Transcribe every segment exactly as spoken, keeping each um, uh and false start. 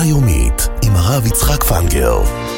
היומית עם הרב יצחק פנגר.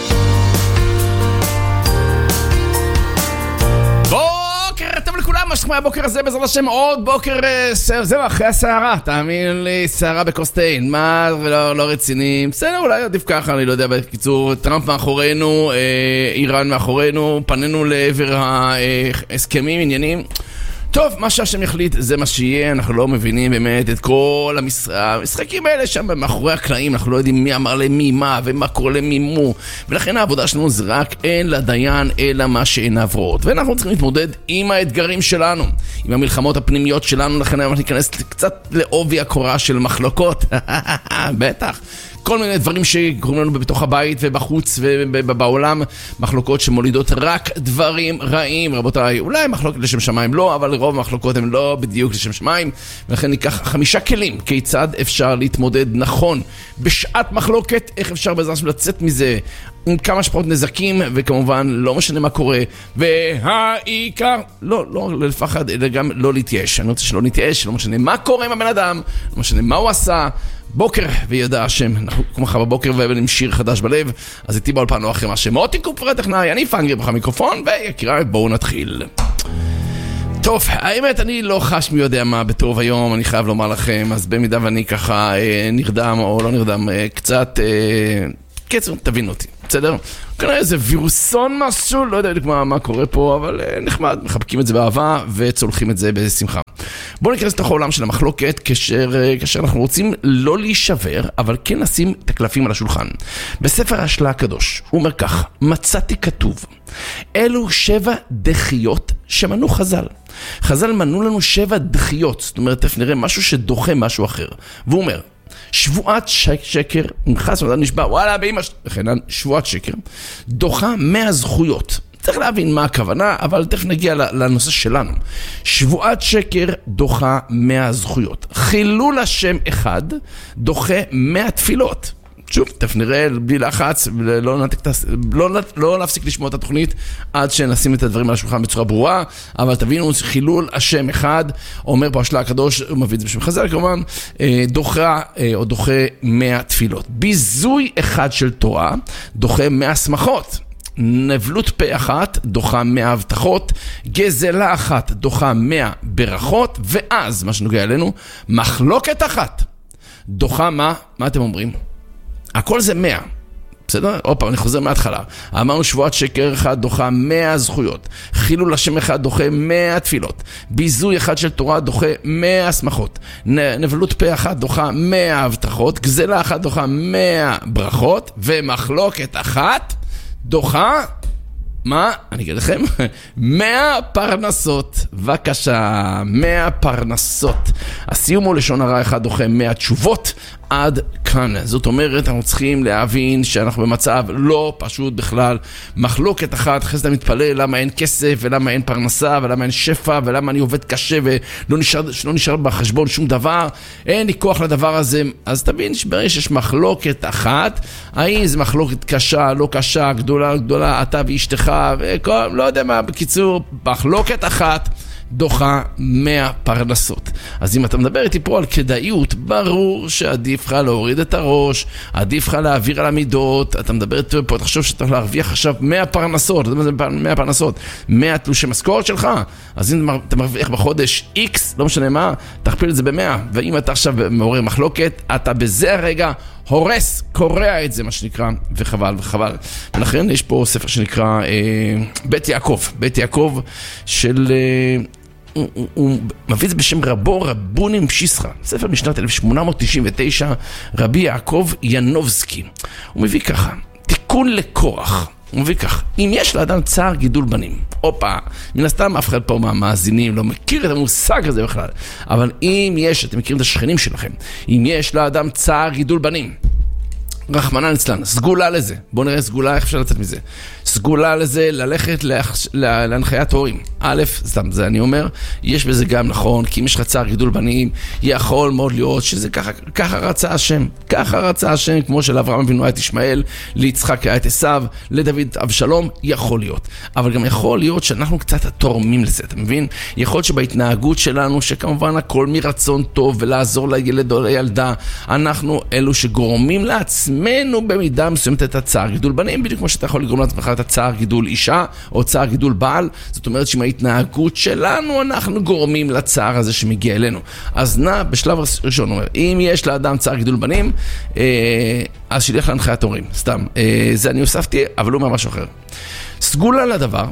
בוקר טוב לכולם, מה שכמה הבוקר הזה בעזרת השם עוד בוקר, זהו אחרי הסערה, תאמין לי, סערה בקוסטיין, מה, ולא לא רציני, בסדר, אולי עדיף ככה, אני לא יודע, בקיצור, טראמפ מאחורינו, איראן מאחורינו, פנינו לעבר ההסכמים, עניינים, טוב, מה שהשם יחליט זה מה שיהיה, אנחנו לא מבינים באמת את כל המשחקים האלה שם מאחורי הקלעים, אנחנו לא יודעים מי אמר למי מה ומה קורה למי מו, ולכן העבודה שלנו זה רק אין לדיין אלא מה שעיניו רואות, ואנחנו צריכים להתמודד עם האתגרים שלנו, עם המלחמות הפנימיות שלנו, לכן היום ניכנס קצת לעובי הקורה של מחלוקות, בטח. כל מיני דברים שקוראים לנו בתוך הבית ובחוץ ובעולם, מחלוקות שמולידות רק דברים רעים, רבותיי. אולי מחלוקת לשם שמיים לא, אבל רוב המחלוקות הן לא בדיוק לשם שמיים, ולכן ניקח חמישה כלים כיצד אפשר להתמודד נכון בשעת מחלוקת, איך אפשר בעזרת השם לצאת מזה עם כמה שפחות נזקים, וכמובן לא משנה מה קורה, והעיקר לא, לא לפחד, אלא גם לא להתייאש. אני רוצה שלא נתייאש, לא משנה מה קורה עם הבן אדם, לא משנה מה הוא עשה, בוקר וידע השם, אנחנו כמו לך בבוקר ועם שיר חדש בלב, אז איתי באולפן לא אחרי מה שמותי קופרי טכנאי, אני פנגר בך מיקרופון, ויקירה בואו נתחיל. טוב, האמת אני לא חש מי יודע מה בטוב היום, אני חייב לומר לכם, אז במידה ואני ככה אה, נרדם או לא נרדם, אה, קצת, אה, קצר, תבינו אותי, בסדר? כנראה איזה וירוסון משהו, לא יודע מה, מה קורה פה, אבל אה, נחמד, מחבקים את זה באהבה וצולחים את זה בשמחה. בואו ניכנס לתוך העולם של המחלוקת, כאשר, כאשר אנחנו רוצים לא להישבר, אבל כן נשים את הקלפים על השולחן. בספר השלה הקדוש, הוא אומר כך, מצאתי כתוב, אלו שבע דחיות שמנו חז"ל. חז"ל מנו לנו שבע דחיות, זאת אומרת, תכף נראה משהו שדוחה משהו אחר. והוא אומר, שבועת שקר, נכנס ומדע נשבע, וואלה, באמא, לכן, שבועת שקר, דוחה מאה זכויות. צריך להבין מה הכוונה, אבל תכף נגיע לנושא שלנו. שבועת שקר דוחה מאה זכויות. חילול השם אחד דוחה מאה תפילות. שוב, תכף נראה בלי לחץ, לא, נתק, לא, לא להפסיק לשמוע את התוכנית עד שנשים את הדברים על השולחן בצורה ברורה, אבל תבינו, חילול השם אחד, אומר פה השלה הקדוש, הוא מביא את זה בשם חז"ל כמובן, דוחה או דוחה מאה תפילות. ביזוי אחד של תורה דוחה מאה שמחות. נבלות פה אחת דוחה מאה הבטחות, גזלה אחת דוחה מאה ברכות, ואז מה שנוגע אלינו, מחלוקת אחת דוחה מה? מה אתם אומרים? הכל זה מאה, בסדר? אופה, אני חוזר מההתחלה. אמרנו שבועת שקר אחד דוחה מאה זכויות, חילול השם אחד דוחה מאה תפילות, ביזוי אחד של תורה דוחה מאה שמחות, נבלות פה אחת דוחה מאה הבטחות, גזלה אחת דוחה מאה ברכות, ומחלוקת אחת דוחה, מה? אני אגיד לכם, מאה פרנסות, בבקשה, מאה פרנסות. הסיום הוא לשון הרע אחד דוחה מאה תשובות, עד כאן. זאת אומרת, אנחנו צריכים להבין שאנחנו במצב לא פשוט בכלל. מחלוקת אחת, אחרי זה מתפלל למה אין כסף, ולמה אין פרנסה, ולמה אין שפע, ולמה אני עובד קשה, ולא נשאר, לא נשאר בחשבון שום דבר. אין לי כוח לדבר הזה. אז תבין שברגע שיש מחלוקת אחת, האם זה מחלוקת קשה, לא קשה, גדולה, גדולה, אתה ואשתך, וכל, לא יודע מה, בקיצור, מחלוקת אחת, דוחה מאה פרנסות. אז אם אתה מדבר איתי פה על כדאיות, ברור שעדיף לך להוריד את הראש, עדיף לך להעביר על המידות, אתה מדבר איתי פה, תחשוב שאתה להרוויח עכשיו מאה פרנסות, מאה פרנסות, מאה תלושי משכורת שלך, אז אם אתה מרוויח בחודש X, לא משנה מה, תכפיל את זה במאה, ואם אתה עכשיו מעורר מחלוקת, אתה בזה הרגע הורס, קורע את זה, מה שנקרא, וחבל וחבל. ולכן יש פה ספר שנקרא אה, בית יעקב, בית יעקב של... אה, הוא, הוא, הוא מביא את זה בשם רבו רבוני משיסחה, ספר משנת אלף שמונה מאות תשעים ותשע, רבי יעקב ינובסקי. הוא מביא ככה, תיקון לקורח. הוא מביא כך, אם יש לאדם צער גידול בנים, אופה, מן הסתם אף אחד פה מהמאזינים לא מכיר את המושג הזה בכלל, אבל אם יש, אתם מכירים את השכנים שלכם, אם יש לאדם צער גידול בנים, רחמנא ליצלן, סגולה לזה, בואו נראה סגולה, איך אפשר לצאת מזה, סגולה לזה, ללכת להחש... להנחיית הורים, א', סתם זה אני אומר, יש בזה גם נכון, כי אם יש לך צער גידול בנים, יכול מאוד להיות שזה ככה, ככה רצה השם, ככה רצה השם, כמו שלאברהם אבינו היה את ישמעאל, ליצחק היה את עשיו, לדוד אבשלום, יכול להיות, אבל גם יכול להיות שאנחנו קצת תורמים לזה, אתה מבין? יכול להיות שבהתנהגות שלנו, שכמובן הכל מרצון טוב, ולעזור לילד או לילדה, אנחנו אלו שגורמים לעצמנו, לעצמנו במידה מסוימת את הצער גידול בנים, בדיוק כמו שאתה יכול לגרום לעצמך את הצער גידול אישה, או צער גידול בעל. זאת אומרת שעם ההתנהגות שלנו, אנחנו גורמים לצער הזה שמגיע אלינו. אז נע, בשלב ראשון, אומר, אם יש לאדם צער גידול בנים, אז שילך להנחיית הורים, סתם. זה אני הוספתי, אבל לא משהו אחר. סגולה לדבר,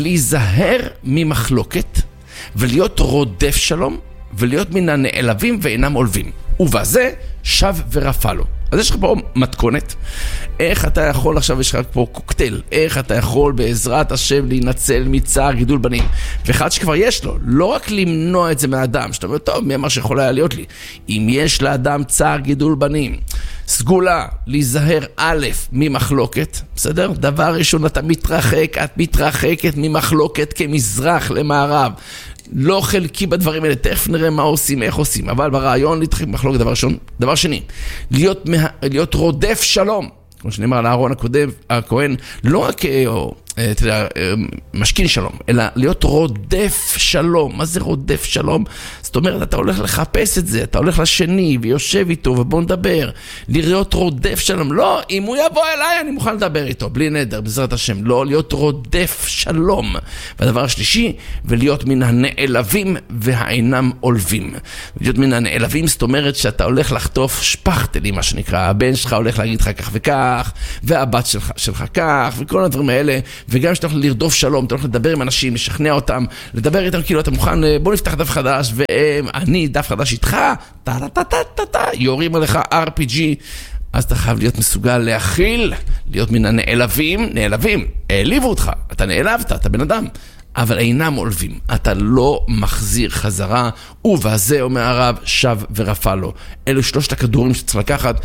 להיזהר ממחלוקת, ולהיות רודף שלום, ולהיות מן הנעלבים ואינם עולבים. ובזה שב ורפא לו. אז יש לך פה מתכונת, איך אתה יכול, עכשיו יש לך פה קוקטייל, איך אתה יכול בעזרת השם להינצל מצער גידול בנים. ואחד שכבר יש לו, לא רק למנוע את זה מהאדם, שאתה אומר, טוב, מי אמר שיכול היה להיות לי? אם יש לאדם צער גידול בנים, סגולה, להיזהר א' ממחלוקת, בסדר? דבר ראשון, אתה מתרחק, את מתרחקת ממחלוקת כמזרח למערב. לא חלקי בדברים האלה, תכף נראה מה עושים, איך עושים, אבל ברעיון להתחיל מחלוקת דבר ראשון. דבר שני, להיות, מה, להיות רודף שלום, כמו שנאמר על אהרון הקודם, הכהן, לא רק או, אתה יודע, משכין שלום, אלא להיות רודף שלום. מה זה רודף שלום? זאת אומרת, אתה הולך לחפש את זה, אתה הולך לשני ויושב איתו ובוא נדבר. להיות רודף שלום. לא, אם הוא יבוא אליי, אני מוכן לדבר איתו, בלי נדר, בעזרת השם. לא, להיות רודף שלום. והדבר השלישי, ולהיות מן הנעלבים והאינם עולבים. להיות מן הנעלבים, זאת אומרת שאתה הולך לחטוף שפחתלי, מה שנקרא. הבן שלך הולך להגיד לך כך וכך, והבת שלך, שלך כך, וכל הדברים האלה. וגם שאתה הולך לרדוף שלום, אתה הולך לדבר עם אנשים, לשכנע אותם, לדבר איתם כאילו אתה מוכן, בוא נפתח דף חדש, ואני דף חדש איתך, טה-טה-טה-טה-טה, יורים עליך אר פי ג'י, אז אתה חייב להיות מסוגל להכיל, להיות מן הנעלבים, נעלבים, העליבו אותך, אתה נעלבת, אתה בן אדם, אבל אינם עולבים, אתה לא מחזיר חזרה, ובזה אומר הרב, שב ורפא לו. אלו שלושת הכדורים שצריך לקחת,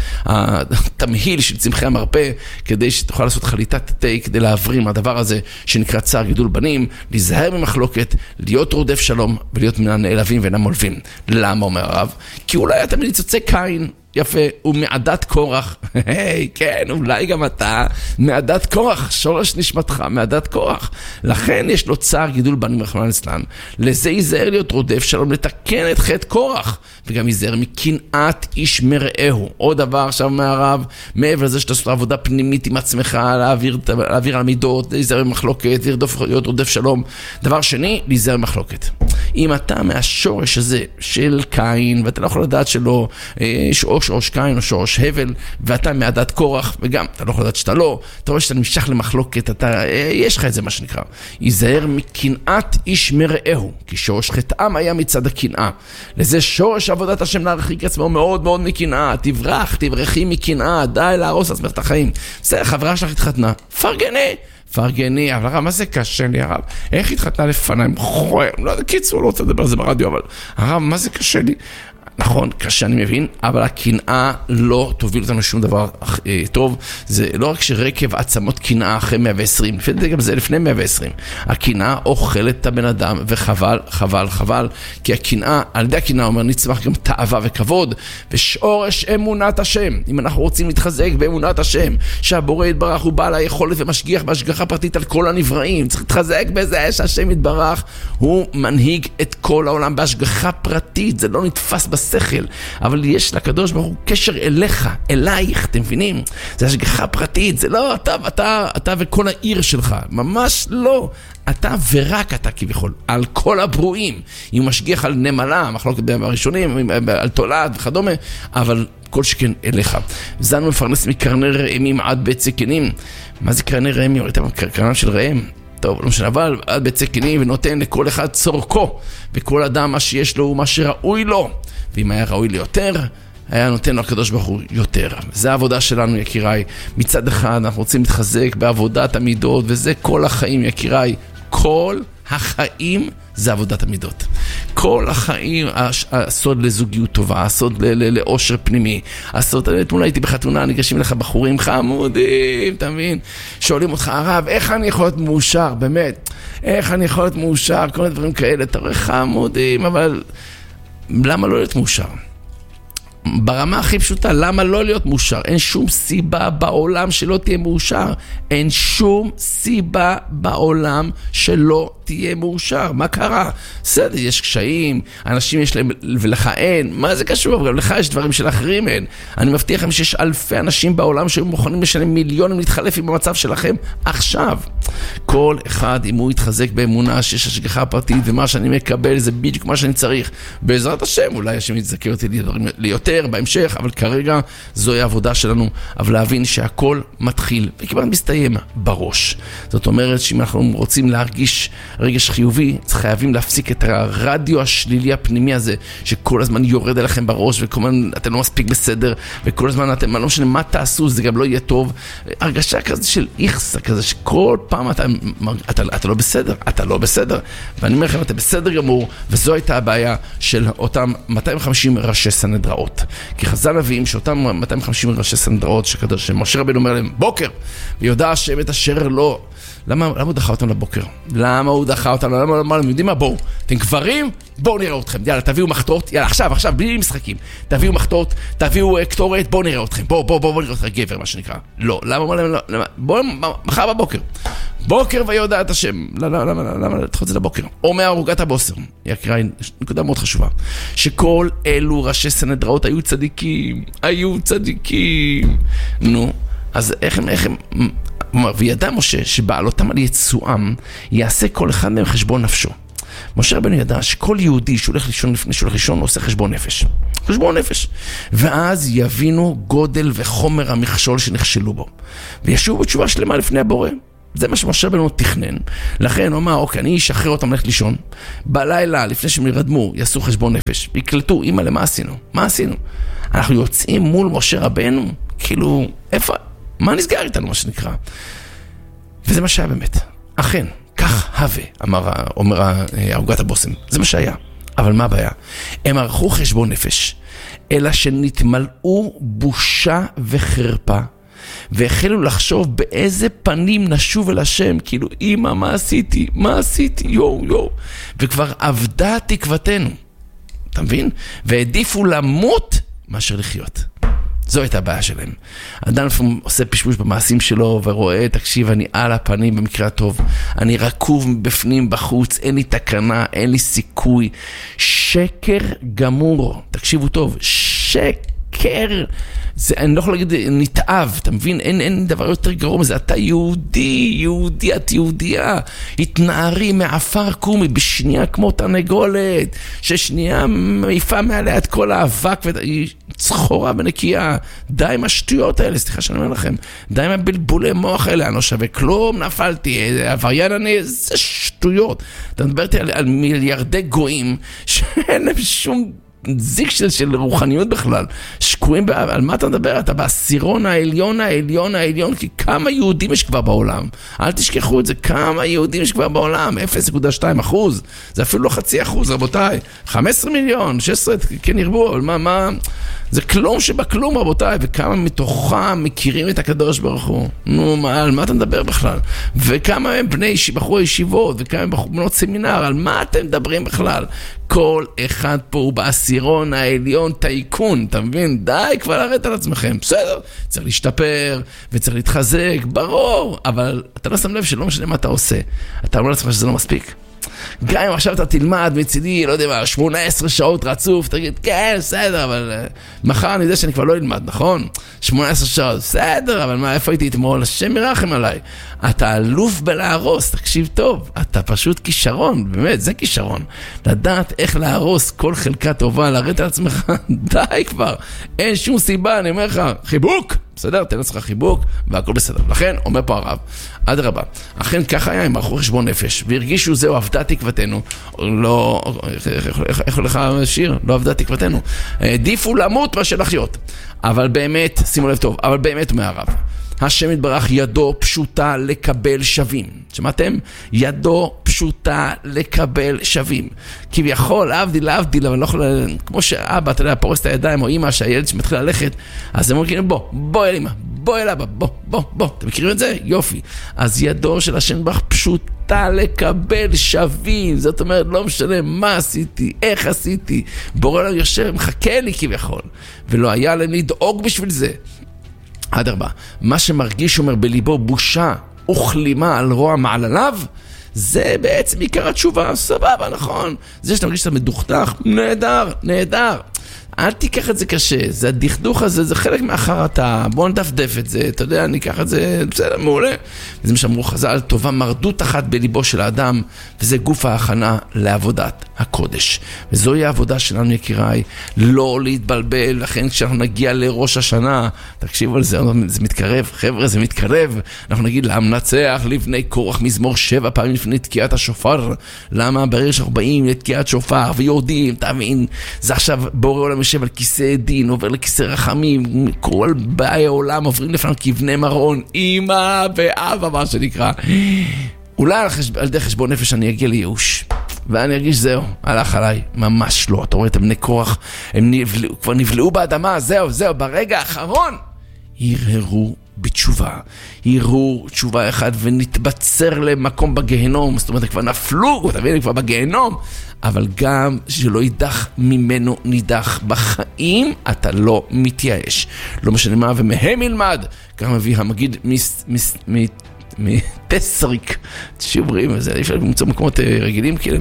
התמהיל של צמחי המרפא, כדי שתוכל לעשות חליטת תה, כדי להבריא מהדבר הזה שנקרא צער גידול בנים, להיזהר ממחלוקת, להיות רודף שלום, ולהיות מן הנעלבים ואינם עולבים. למה אומר הרב? כי אולי אתה מניצוצי קין, יפה, הוא מעדת קורח, היי, כן, אולי גם אתה מעדת קורח, שורש נשמתך, מעדת קורח. לכן יש לו צער גידול בנים רחמנא ליצלן. לזה ייזהר להיות רודף שלום, לתקן את חטא קורח, וגם ייזהר מקנאת איש מרעהו. עוד דבר עכשיו מהרב, מעבר לזה שאתה עושה עבודה פנימית עם עצמך, להעביר, להעביר על מידות, להיזהר ממחלוקת, להיות רודף שלום. דבר שני, להיזהר ממחלוקת. אם אתה מהשורש הזה של קין, ואתה לא יכול לדעת שלא, או שורש קין או שורש הבל, ואתה מעדת קורח, וגם אתה לא יכול לדעת שאתה לא, אתה רואה שאתה נמשך למחלוקת, אתה, יש לך את זה מה שנקרא. ייזהר מקנאת איש מרעהו, כי שורש חטאם היה מצד הקנאה. לזה שורש עבודת השם להרחיק עצמו מאוד מאוד מקנאה, תברח, תברכי מקנאה, די להרוס עצמך את החיים. זה חברה שלך התחתנה, פרגני. פרגני, אבל הרב, מה זה קשה לי הרב? איך התחתנה לפניי? מכוער, לא יודע, קיצור, לא רוצה לדבר על זה ברדיו, אבל הרב, מה זה קשה לי? נכון, קשה אני מבין, אבל הקנאה לא תוביל אותנו שום דבר אה, טוב. זה לא רק שרקב עצמות קנאה אחרי מאה ועשרים, לפני זה גם זה לפני מאה ועשרים. הקנאה אוכלת את הבן אדם, וחבל, חבל, חבל, כי הקנאה, על ידי הקנאה אומר, נצמח גם תאווה וכבוד, ושורש אמונת השם. אם אנחנו רוצים להתחזק באמונת השם, שהבורא יתברך הוא בעל היכולת ומשגיח בהשגחה פרטית על כל הנבראים, צריך להתחזק בזה שהשם יתברך, הוא מנהיג את כל העולם בהשגחה פרטית, זה לא נתפס בסדר. שכל, אבל יש לקדוש ברוך הוא קשר אליך, אלייך, אתם מבינים? זה השגחה פרטית, זה לא אתה, אתה, אתה וכל העיר שלך, ממש לא. אתה ורק אתה כביכול, על כל הברואים. אם הוא משגיח על נמלה, מחלוקת בראשונים, על תולד וכדומה, אבל כל שכן אליך. זנו מפרנס מקרני רעמים עד בית סכינים. מה זה קרני רעמים? ראיתם קרנם של רעם? טוב, לא משנה, אבל עד בית סכינים ונותן לכל אחד צורכו, וכל אדם מה שיש לו הוא מה שראוי לו. ואם היה ראוי לי יותר, היה נותן לו הקדוש ברוך הוא יותר. זה העבודה שלנו, יקיריי. מצד אחד אנחנו רוצים להתחזק בעבודת המידות, וזה כל החיים, יקיריי. כל החיים זה עבודת המידות. כל החיים, הסוד לזוגיות טובה, הסוד לאושר פנימי, הסוד, אתמול הייתי בחתונה, ניגשים לך בחורים חמודים, אתה מבין? שואלים אותך, הרב, איך אני יכול להיות מאושר, באמת? איך אני יכול להיות מאושר? כל הדברים כאלה, אתה רואה חמודים, אבל למה לא להיות מאושר? ברמה הכי פשוטה, למה לא להיות מאושר? אין שום סיבה בעולם שלא תהיה מאושר. אין שום סיבה בעולם שלא תהיה מאושר. מה קרה? בסדר, יש קשיים, אנשים יש להם ולך אין. מה זה קשור? גם לך יש דברים של אחרים אין. אני מבטיח לכם שיש אלפי אנשים בעולם שהיו מוכנים לשלם מיליונים להתחלף עם המצב שלכם עכשיו. כל אחד, אם הוא יתחזק באמונה שיש השגחה פרטית ומה שאני מקבל זה בדיוק מה שאני צריך. בעזרת השם, אולי השם יתזכה אותי ליותר בהמשך, אבל כרגע זוהי העבודה שלנו, אבל להבין שהכל מתחיל וכמעט מסתיים בראש. זאת אומרת שאם אנחנו רוצים להרגיש רגש חיובי, חייבים להפסיק את הרדיו השלילי הפנימי הזה, שכל הזמן יורד אליכם בראש, וכל הזמן אתם לא מספיק בסדר, וכל הזמן אתם, לא משנה מה תעשו, זה גם לא יהיה טוב. הרגשה כזה של איכסה, כזה שכל פעם אתה, אתה, אתה לא בסדר, אתה לא בסדר. ואני אומר לכם, אתה בסדר גמור, וזו הייתה הבעיה של אותם מאתיים וחמישים ראשי סנהדראות. כי חז"ל מביאים שאותם מאתיים וחמישים ראשי סנהדראות, שקדוש, שמשה רבנו אומר להם, בוקר, ויודע השם את אשר לא. למה, למה הוא דחה אותם לבוקר? למה הוא דחה אותם? למה, למה, למה, יודעים מה? בואו, אתם גברים? בואו נראה אתכם. יאללה, תביאו מחתות. יאללה, עכשיו, עכשיו, בלי משחקים. תביאו מחתות, תביאו קטורת, בואו נראה אתכם. בואו, בואו, בואו נראה אתכם, גבר, מה שנקרא. לא, למה, למה, למה, בואו, מחר בבוקר. בוקר ויודע את השם. למה, למה, למה, לדחות את זה לבוקר? או מהרוגת הבוסר. יקרא, נקודה מאוד חשובה. שכל אלו ראשי סנהדראות היו צדיקים. היו צדיקים. נו, אז איך הם, איך הם... וידע משה שבעלותם על יצואם יעשה כל אחד מהם חשבון נפשו. משה רבנו ידע שכל יהודי שהולך לישון לפני שהולך לישון עושה חשבון נפש. חשבון נפש. ואז יבינו גודל וחומר המכשול שנכשלו בו. וישובו בתשובה שלמה לפני הבורא. זה מה שמשה רבנו תכנן. לכן הוא אמר, אוקיי, אני אשחרר אותם ללכת לישון. בלילה, לפני שהם ירדמו, יעשו חשבון נפש. ויקלטו, אמא, למה עשינו? מה עשינו? אנחנו יוצאים מול משה רבנו, כאילו, איפה? מה נסגר איתנו, מה שנקרא? וזה מה שהיה באמת. אכן, כך הווה, אמר, אומר הרוגת הבוסם. זה מה שהיה. אבל מה הבעיה? הם ערכו חשבון נפש, אלא שנתמלאו בושה וחרפה, והחלו לחשוב באיזה פנים נשוב אל השם, כאילו, אמא, מה עשיתי? מה עשיתי? יו, יו. וכבר עבדה תקוותנו. אתה מבין? והעדיפו למות מאשר לחיות. זו הייתה הבעיה שלהם. אדם לפעמים עושה פשפוש במעשים שלו ורואה, תקשיב, אני על הפנים במקרה הטוב, אני רקוב בפנים בחוץ, אין לי תקנה, אין לי סיכוי. שקר גמור, תקשיבו טוב, שקר. זה, אני לא יכול להגיד, נתאב, אתה מבין? אין, אין דבר יותר גרוע מזה. אתה יהודי, יהודי, את יהודייה. התנערי מעפר קומי בשנייה כמו תרנגולת, ששנייה מעיפה מעליה את כל האבק, והיא צחורה ונקייה. די עם השטויות האלה, סליחה שאני אומר לכם. די עם הבלבולי מוח האלה, אני לא שווה כלום, נפלתי, עבריין אני, זה שטויות. אתה מדברתי על, על מיליארדי גויים, שאין להם שום... זיק של, של רוחניות בכלל, שקועים, בא, על מה אתה מדבר? אתה בעשירון העליון, העליון, העליון, כי כמה יהודים יש כבר בעולם? אל תשכחו את זה, כמה יהודים יש כבר בעולם? אפס נקודה שתיים אחוז, זה אפילו לא חצי אחוז, רבותיי, חמישה עשר מיליון, שש עשרה, כן ירבו, אבל מה, מה, זה כלום שבכלום, רבותיי, וכמה מתוכם מכירים את הקדוש ברוך הוא? נו, מה, על מה אתה מדבר בכלל? וכמה הם בני בחורי ישיבות, וכמה הם בנות סמינר, על מה אתם מדברים בכלל? כל אחד פה הוא בעשירון העליון טייקון, אתה מבין? די כבר לרדת על עצמכם, בסדר, צריך להשתפר וצריך להתחזק, ברור, אבל אתה לא שם לב שלא משנה מה אתה עושה, אתה אומר לעצמך שזה לא מספיק. גם אם עכשיו אתה תלמד מצידי, לא יודע מה, שמונה עשרה שעות רצוף, תגיד, כן, בסדר, אבל uh, מחר אני יודע שאני כבר לא אלמד, נכון? שמונה עשרה שעות, בסדר, אבל מה, איפה הייתי אתמול? השם ירחם עליי. אתה אלוף בלהרוס, תקשיב טוב, אתה פשוט כישרון, באמת, זה כישרון. לדעת איך להרוס כל חלקה טובה, לרדת על עצמך, די כבר, אין שום סיבה, אני אומר לך, חיבוק! בסדר, תן לעצמך חיבוק, והכל בסדר. לכן, אומר פה הרב, עד רבה, אכן ככה היה, הם ערכו חשבון נפש, והרגישו זהו, עבדה תקוותנו. לא, איך הולך השיר? לא עבדה תקוותנו. עדיפו למות מה שלחיות. אבל באמת, שימו לב טוב, אבל באמת, אומר הרב, השם יתברך ידו פשוטה לקבל שווים. שמעתם? ידו פשוטה לקבל שווים. כביכול, להבדיל, להבדיל, אבל לא יכול... כמו שאבא, אתה יודע, פורס את הידיים, או אמא, שהילד שמתחיל ללכת, אז הם אומרים, בוא, בוא אל אמא, בוא אל אבא, בוא, בוא, בוא. אתם מכירים את זה? יופי. אז ידו של השם יתברך פשוט זכתה לקבל שווים, זאת אומרת, לא משנה מה עשיתי, איך עשיתי, בורא עולם יושב, מחכה לי כביכול, ולא היה להם לדאוג בשביל זה. עד ארבע, מה שמרגיש אומר בליבו בושה וכלימה על רוע מעלליו, זה בעצם עיקר התשובה, סבבה, נכון. זה שאתה מרגיש שאתה מדוכדך, נהדר, נהדר. אל תיקח את זה קשה, זה הדכדוך הזה, זה חלק מהחרטה, בוא נדפדף את זה, אתה יודע, אני אקח את זה, בסדר, מעולה. וזה מה שאמרו חז"ל, טובה מרדות אחת בליבו של האדם, וזה גוף ההכנה לעבודת הקודש. וזוהי העבודה שלנו, יקיריי, לא להתבלבל, לכן כשאנחנו נגיע לראש השנה, תקשיבו על זה, זה מתקרב, חבר'ה, זה מתקרב, אנחנו נגיד להמנצח לפני קורח מזמור שבע פעמים לפני תקיעת השופר, למה? ברגע שאנחנו באים לתקיעת שופר ויורדים, תאמין, זה עכשיו בורא עולם יושב על כיסא דין, עובר לכיסא רחמים, כל באי העולם עוברים לפנינו כבני מרון, אמא ואבא, מה שנקרא. אולי על, חשב... על דרך חשבון נפש אני אגיע לייאוש, ואני ארגיש זהו, הלך עליי, ממש לא. אתה רואה את בני קורח, הם נבלעו, כבר נבלעו באדמה, זהו, זהו, ברגע האחרון, הרהרו בתשובה, הרהרו תשובה אחד ונתבצר למקום בגהנום, זאת אומרת, כבר נפלו, אתה מבין, כבר בגהנום, אבל גם שלא יידח ממנו נידח בחיים, אתה לא מתייאש. לא משנה מה, ומהם ילמד, כך מביא המגיד מפסריק, שיעורים, זה אפשר למצוא מקומות רגילים כאלה.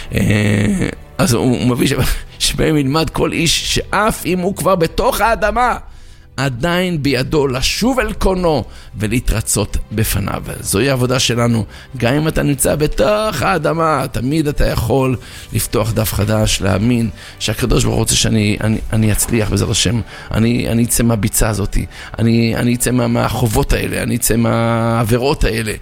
אז הוא מביא שבהם ילמד כל איש שאף אם הוא כבר בתוך האדמה, עדיין בידו לשוב אל קונו ולהתרצות בפניו. זוהי העבודה שלנו. גם אם אתה נמצא בתוך האדמה, תמיד אתה יכול לפתוח דף חדש, להאמין שהקדוש ברוך הוא רוצה שאני אני, אני אצליח בעזרת השם. אני, אני אצא מהביצה הזאת. אני, אני אצא מה, מהחובות האלה. אני אצא מהעבירות האלה.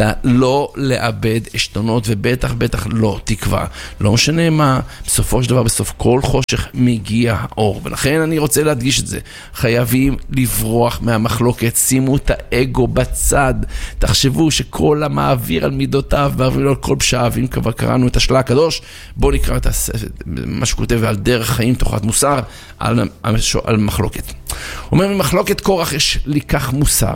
לא לאבד אשתונות, ובטח בטח לא תקווה. לא משנה מה, בסופו של דבר, בסוף כל חושך מגיע האור. ולכן אני רוצה להדגיש את זה. חייבים לברוח מהמחלוקת, שימו את האגו בצד, תחשבו שכל המעביר על מידותיו מעביר לו על כל פשעה. ואם כבר קראנו את השלה הקדוש, בואו נקרא את מה שכותב על דרך חיים תורת מוסר על, על, על מחלוקת. הוא אומר, ממחלוקת קורח יש לקח מוסר,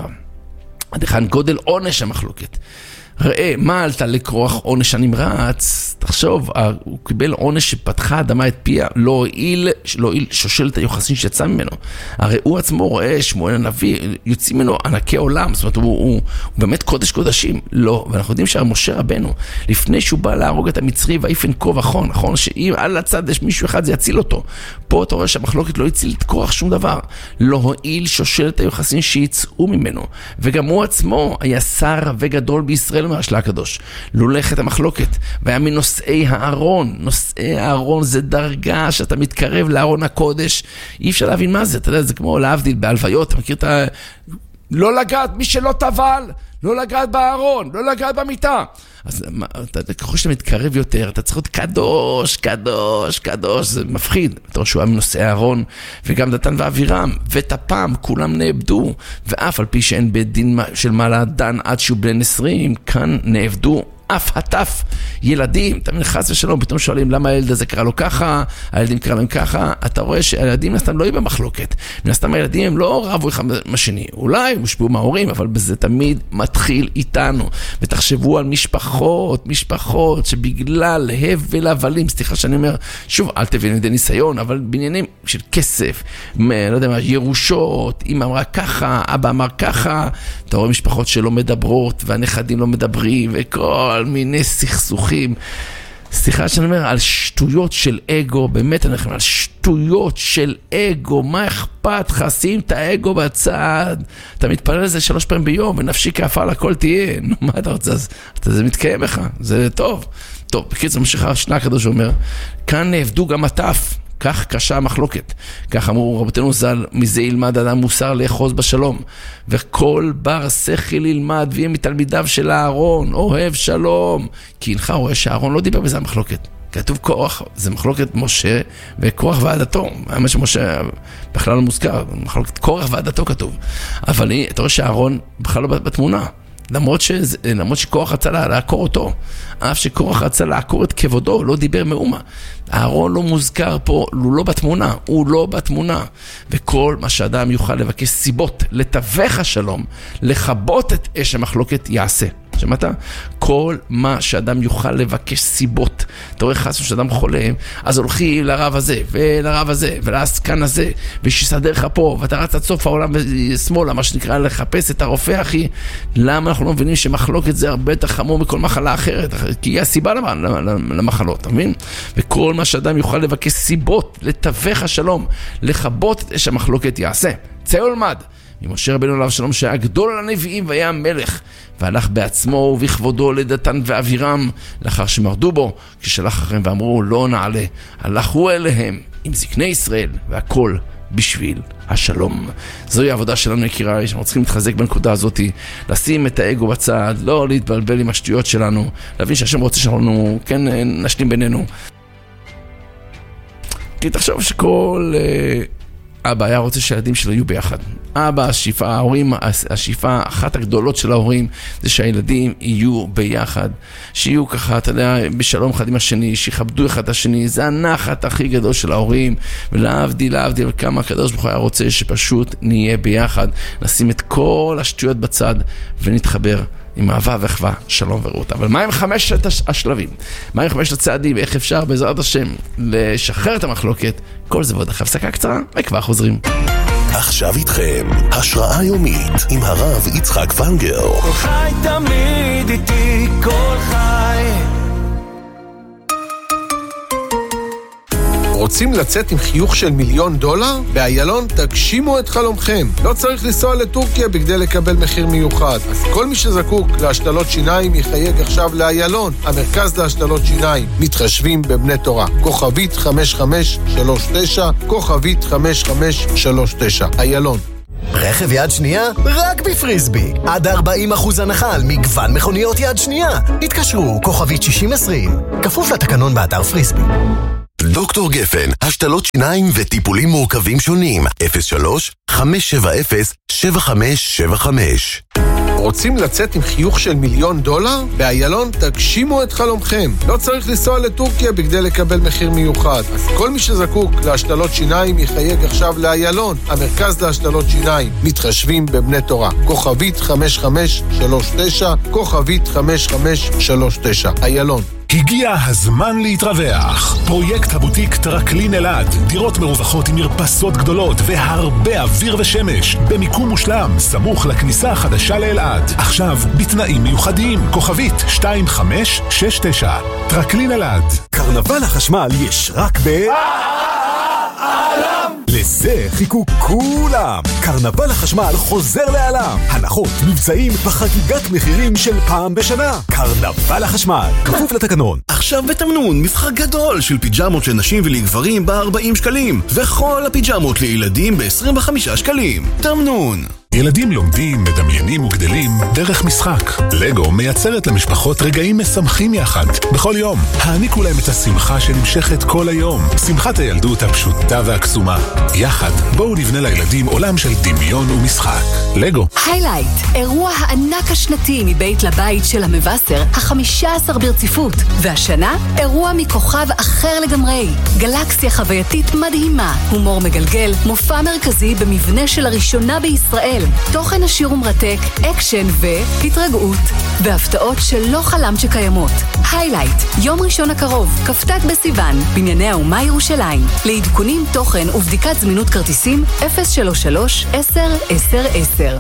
עד היכן גודל עונש המחלוקת. ראה, מה עלתה לקרוח עונש הנמרץ? תחשוב, הוא קיבל עונש שפתחה אדמה את פיה, לא הועיל, לא הועיל שושלת היוחסין שיצא ממנו. הרי הוא עצמו רואה, שמואל הנביא, יוצאים ממנו ענקי עולם, זאת אומרת, הוא, הוא, הוא באמת קודש קודשים. לא, ואנחנו יודעים שהמשה רבנו, לפני שהוא בא להרוג את המצרי, ואיפן כה וכה, נכון? שאם על הצד יש מישהו אחד, זה יציל אותו. פה אתה רואה שהמחלוקת לא הציל את קורח שום דבר. לא הועיל שושלת היוחסין שיצאו ממנו. וגם הוא עצמו היה שר וגדול בישראל מהשלה הקדוש. לולך את המחלוקת, והיה מנושאי הארון. נושאי הארון זה דרגה שאתה מתקרב לארון הקודש. אי אפשר להבין מה זה, אתה יודע, זה כמו להבדיל בהלוויות, אתה מכיר את ה... לא לגעת מי שלא טבל, לא לגעת בארון, לא לגעת במיטה. אז ככל שאתה מתקרב יותר, אתה צריך להיות קדוש, קדוש, קדוש, זה מפחיד. אתה רואה שהוא היה מנושאי הארון, וגם דתן ואבירם, וטפם, כולם נאבדו, ואף על פי שאין בית דין של מעלה דן עד שהוא בן עשרים, כאן נאבדו אף הטף ילדים. אתה מבין, חס ושלום, פתאום שואלים למה הילד הזה קרא לו ככה, הילדים קרא להם ככה. אתה רואה שהילדים נסתם לא יהיו במחלוקת, נסתם הילדים הם לא רבו אחד משני, אולי מושפעו מההורים, אבל בזה תמיד מתחיל איתנו. ותחשבו על משפחות, משפחות שבגלל הבל הבלים, סליחה שאני אומר, שוב, אל תבין לידי ניסיון, אבל בעניינים של כסף, לא יודע מה, ירושות, אמא אמרה ככה, אבא אמר ככה, אתה רואה משפחות שלא מדברות, והנכדים לא מדברים, וכל מיני סכסוכים. סליחה שאני אומר, על שטויות של אגו, באמת אני אומר, על שטויות של אגו, מה אכפת לך? שים את האגו בצד, אתה מתפלל לזה שלוש פעמים ביום, ונפשי כאפה לכל תהיה, נו מה אתה רוצה? אז זה מתקיים לך, זה טוב. טוב, בקיצור, משכה שנה הקדוש אומר, כאן נעבדו גם הטף, כך קשה המחלוקת. כך אמרו רבותינו ז"ל, מזה ילמד אדם מוסר לאחוז בשלום. וכל בר שכל ילמד, ויהיה מתלמידיו של הארון, אוהב שלום. כי הלכה רואה שהארון לא דיבר בזה המחלוקת. כתוב קורח, זה מחלוקת משה וקורח ועדתו. מה שמשה בכלל לא מוזכר, מחלוקת קורח ועדתו כתוב. אבל אתה רואה שהארון בכלל לא בתמונה. למרות, שזה, למרות שקורח רצה לעקור אותו, אף שקורח רצה לעקור את כבודו, לא דיבר מאומה. הארון לא מוזכר פה, הוא לא בתמונה, הוא לא בתמונה. וכל מה שאדם יוכל לבקש סיבות, לתווך השלום, לכבות את אש המחלוקת, יעשה. שמעת? כל מה שאדם יוכל לבקש סיבות. אתה רואה חס ושאדם חולה, אז הולכים לרב הזה, ולרב הזה, ולעסקן הזה, ושיסדר לך פה, ואתה רץ עד סוף העולם ושמאלה, מה שנקרא לחפש את הרופא, אחי. למה אנחנו לא מבינים שמחלוקת זה הרבה יותר חמור מכל מחלה אחרת? כי היא הסיבה למחלות, אתה מבין? וכל מה שאדם יוכל לבקש סיבות, לתווך השלום, לכבות את שהמחלוקת יעשה. צא ולמד. ממשה רבנו עליו שלום שהיה גדול על הנביאים והיה המלך, והלך בעצמו ובכבודו לדתן ואבירם, לאחר שמרדו בו, כששלח אחריהם ואמרו לא נעלה, הלכו אליהם עם זקני ישראל, והכל בשביל השלום. זוהי העבודה שלנו, יקירה, שאנחנו צריכים להתחזק בנקודה הזאת, לשים את האגו בצד, לא להתבלבל עם השטויות שלנו, להבין שהשם רוצה שאנחנו כן נשלים בינינו. כי תחשוב שכל אבא היה רוצה שהילדים שלו יהיו ביחד. אבא, השאיפה, ההורים, השאיפה, אחת הגדולות של ההורים, זה שהילדים יהיו ביחד, שיהיו ככה, אתה יודע, בשלום אחד עם השני, שיכבדו אחד את השני, זה הנחת הכי גדול של ההורים, ולהבדיל, להבדיל, וכמה הקדוש ברוך הוא היה רוצה שפשוט נהיה ביחד, נשים את כל השטויות בצד, ונתחבר עם אהבה ואחווה, שלום ורעות. אבל מה עם חמשת השלבים? מה עם חמשת הצעדים? איך אפשר בעזרת השם לשחרר את המחלוקת? כל זה ועוד אחרי הפסקה קצרה, וכבר חוזרים. עכשיו איתכם, השראה יומית עם הרב יצחק פנגר. כל חי תמיד איתי, כל חי. רוצים לצאת עם חיוך של מיליון דולר? באיילון תגשימו את חלומכם. לא צריך לנסוע לטורקיה בכדי לקבל מחיר מיוחד. אז כל מי שזקוק להשתלות שיניים יחייג עכשיו לאיילון, המרכז להשתלות שיניים. מתחשבים בבני תורה. כוכבית חמש חמש שלוש תשע, כוכבית חמש חמש שלוש תשע. איילון. רכב יד שנייה? רק בפריסבי. עד ארבעים אחוז הנחה על מגוון מכוניות יד שנייה. התקשרו, כוכבית שישים עשרים. כפוף לתקנון באתר פריסבי. דוקטור גפן, השתלות שיניים וטיפולים מורכבים שונים. אפס שלוש חמש שבע אפס שבע חמש שבע חמש. רוצים לצאת עם חיוך של מיליון דולר? באיילון תגשימו את חלומכם. לא צריך לנסוע לטורקיה בכדי לקבל מחיר מיוחד. אז כל מי שזקוק להשתלות שיניים יחייג עכשיו לאיילון, המרכז להשתלות שיניים. מתחשבים בבני תורה. כוכבית חמש חמש שלוש תשע, כוכבית חמש חמש שלוש תשע. איילון. הגיע הזמן להתרווח. פרויקט הבוטיק טרקלין אלעד. דירות מרווחות עם מרפסות גדולות והרבה אוויר ושמש. במיקום מושלם, סמוך לכניסה החדשה לאלעד. עכשיו, בתנאים מיוחדים. כוכבית שתיים חמש שש תשע. טרקלין אלעד. קרנבל החשמל יש רק ב... לזה חיכו כולם. קרנבל החשמל חוזר לעולם. הנחות, מבצעים וחגיגת מחירים של פעם בשנה. קרנבל החשמל, כפוף לתקנון. עכשיו בתמנון, מבחר גדול של פיג'מות לנשים ולגברים ב-ארבעים שקלים, וכל הפיג'מות לילדים ב-עשרים וחמישה שקלים. תמנון. ילדים לומדים, מדמיינים וגדלים דרך משחק. לגו מייצרת למשפחות רגעים משמחים יחד. בכל יום, העניקו להם את השמחה שנמשכת כל היום. שמחת הילדות הפשוטה והקסומה. יחד, בואו נבנה לילדים עולם של דמיון ומשחק. לגו. היילייט, אירוע הענק השנתי מבית לבית של המבשר, החמישה עשר ברציפות. והשנה, אירוע מכוכב אחר לגמרי. גלקסיה חווייתית מדהימה, הומור מגלגל, מופע מרכזי במבנה של הראשונה בישראל. תוכן עשיר ומרתק, אקשן והתרגעות, והפתעות שלא חלם שקיימות. היילייט, יום ראשון הקרוב, כ"ט בסיוון, בנייני האומה ירושלים. לעדכונים תוכן ובדיקת זמינות כרטיסים אפס שלוש שלוש עשר עשר עשר.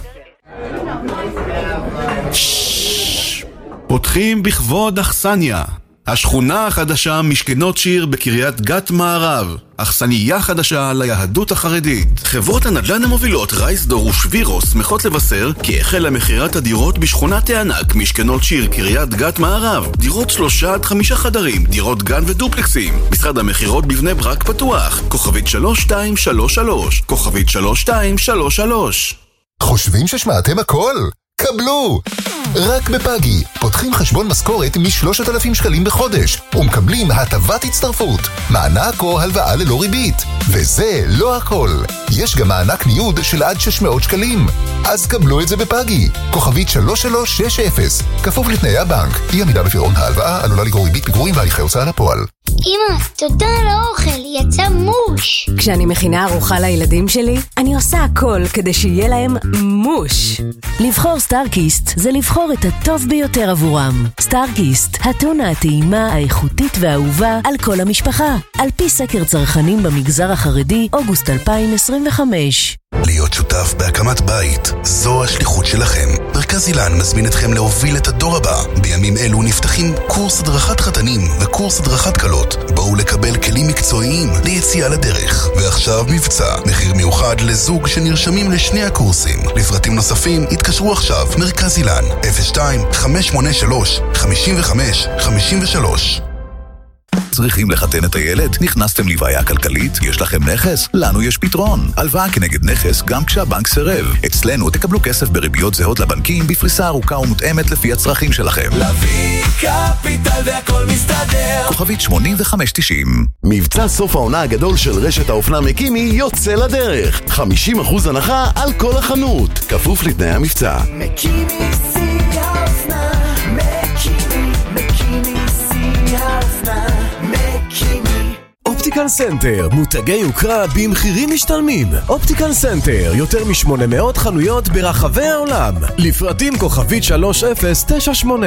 פותחים בכבוד אכסניה. השכונה החדשה משכנות שיר בקריית גת מערב. אכסניה חדשה ליהדות החרדית. חברות הנדל"ן המובילות רייסדור ושבירו שמחות לבשר כי החל למכירת הדירות בשכונת הענק משכנות שיר קריית גת מערב. דירות שלושה עד חמישה חדרים, דירות גן ודופלקסים. משרד המכירות בבני ברק פתוח. כוכבית שלוש שתיים שלוש שלוש. כוכבית שלוש שתיים שלוש שלוש. חושבים ששמעתם הכל? קבלו! רק בפאגי פותחים חשבון משכורת מ-שלושת אלפים שקלים בחודש ומקבלים הטבת הצטרפות, מענק או הלוואה ללא ריבית. וזה לא הכל, יש גם מענק ניוד של עד שש מאות שקלים. אז קבלו את זה בפאגי. כוכבית שלוש שלוש שש אפס, כפוף לתנאי הבנק. אי עמידה בפירעון ההלוואה עלולה לגרור ריבית פיגורים והליכי הוצאה לפועל. אמא, תודה על האוכל, יצא מוש. כשאני מכינה ארוחה לילדים שלי, אני עושה הכל כדי שיהיה להם מוש. לבחור סטארקיסט זה לבחור את הטוב ביותר עבורם. סטארקיסט, הטונה הטעימה, האיכותית והאהובה על כל המשפחה. על פי סקר צרכנים במגזר החרדי, אוגוסט אלפיים עשרים וחמש. להיות שותף בהקמת בית, זו השליחות שלכם. מרכז אילן מזמין אתכם להוביל את הדור הבא. בימים אלו נפתחים קורס הדרכת חתנים וקורס הדרכת קלות. בואו לקבל כלים מקצועיים ליציאה לדרך. ועכשיו מבצע, מחיר מיוחד לזוג שנרשמים לשני הקורסים. לפרטים נוספים התקשרו עכשיו. מרכז אילן, אפס שתיים חמש שמונה שלוש חמש חמש חמש שלוש. צריכים לחתן את הילד? נכנסתם לבעיה כלכלית? יש לכם נכס? לנו יש פתרון. הלוואה כנגד נכס גם כשהבנק סירב. אצלנו תקבלו כסף בריביות זהות לבנקים בפריסה ארוכה ומותאמת לפי הצרכים שלכם. להביא קפיטל והכל מסתדר. כוכבית שמונים וחמש תשעים. מבצע סוף העונה הגדול של רשת האופנה מקימי יוצא לדרך. חמישים אחוז הנחה על כל החנות. כפוף לתנאי המבצע. מקימי שיא האופנה. מקימי, מקימי שיא האופנה. אופטיקל סנטר, מותגי יוקרה במחירים משתלמים. אופטיקל סנטר, יותר מ-שמונה מאות חנויות ברחבי העולם. לפרטים כוכבית שלוש אפס תשע שמונה.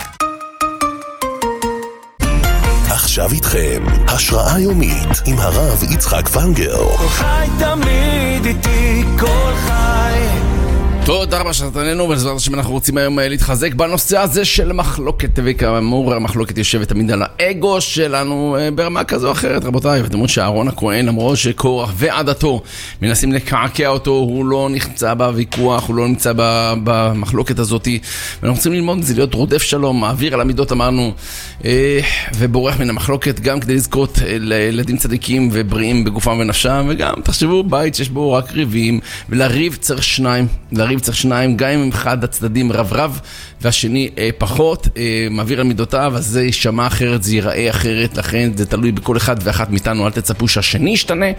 עכשיו איתכם, השראה יומית עם הרב יצחק ונגר. כל חי תמיד איתי, כל חי. תודה רבה שנתננו, ובעזרת השם אנחנו רוצים היום להתחזק בנושא הזה של מחלוקת, וכאמור המחלוקת יושבת תמיד על האגו שלנו ברמה כזו או אחרת. רבותיי, ואתם אומרים שאהרון הכהן, למרות שקורח ועדתו מנסים לקעקע אותו, הוא לא נמצא בוויכוח, הוא לא נמצא במחלוקת הזאת, ואנחנו רוצים ללמוד את זה, להיות רודף שלום, מעביר על המידות אמרנו, ובורח מן המחלוקת, גם כדי לזכות לילדים צדיקים ובריאים בגופם ונפשם, וגם תחשבו בית שיש בו רק ריבים, ולריב צריך שניים, לריב צריך שניים, גם אם אחד הצדדים רב רב והשני אה, פחות אה, מעביר על מידותיו, אז זה יישמע אחרת, זה ייראה אחרת, לכן זה תלוי בכל אחד ואחת מאיתנו. אל תצפו שהשני ישתנה,